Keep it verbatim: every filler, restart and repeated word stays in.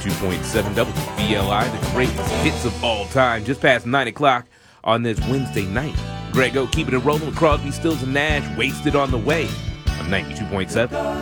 ninety-two point seven W B L I, the greatest hits of all time, just past nine o'clock on this Wednesday night. Greg O keeping it rolling with Crosby, Stills, and Nash, Wasted on the Way on ninety-two point seven.